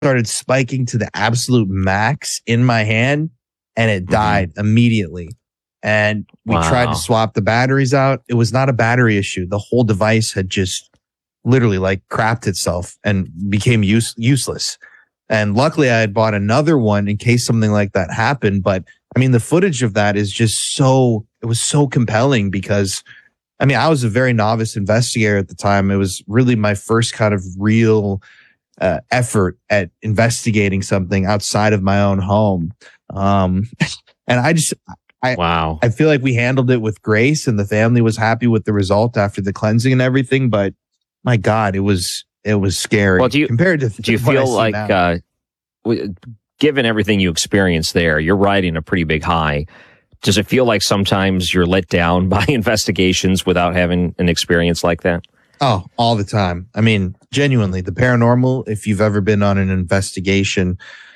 started spiking to the absolute max in my hand, and it died immediately. And we tried to swap the batteries out. It was not a battery issue. The whole device had just literally like crapped itself and became useless. And luckily I had bought another one in case something like that happened. But I mean, the footage of that is just it was so compelling because I mean, I was a very novice investigator at the time. It was really my first kind of real effort at investigating something outside of my own home. And I feel like we handled it with grace, and the family was happy with the result after the cleansing and everything. But my God, it was scary. Well, do you feel like, given everything you experienced there, you're riding a pretty big high. Does it feel like sometimes you're let down by investigations without having an experience like that? Oh, all the time. I mean, genuinely, the paranormal, if you've ever been on an investigation,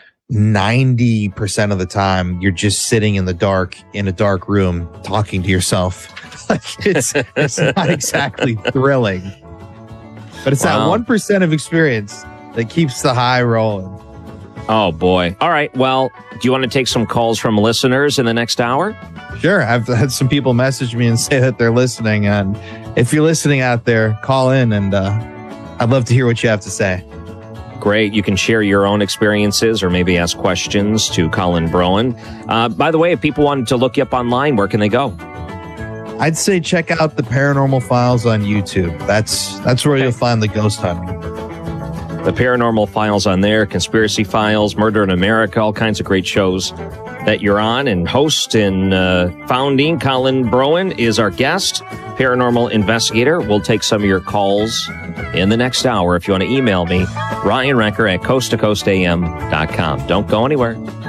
90% of the time you're just sitting in the dark in a dark room talking to yourself. Like it's not exactly thrilling, but it's that 1% of experience that keeps the high rolling. Oh boy. All right. Well, do you want to take some calls from listeners in the next hour? Sure. I've had some people message me and say that they're listening, and if you're listening out there, call in, and I'd love to hear what you have to say. Great. You can share your own experiences or maybe ask questions to Colin Broen. By the way, if people wanted to look you up online, where can they go? I'd say check out the Paranormal Files on YouTube. That's where you'll find the ghost hunting. The Paranormal Files on there, Conspiracy Files, Murder in America, all kinds of great shows that you're on. And host and founding Colin Broen is our guest, paranormal investigator. We'll take some of your calls in the next hour. If you want to email me, Ryan Recker at coasttocoastam.com. Don't go anywhere.